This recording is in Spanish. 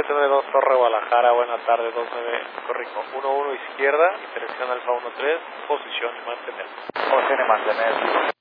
792 Torre Guadalajara, buena tarde, 29, corrijo, 11 izquierda, dirección Alfa 13, posición y mantener. Posición y mantener.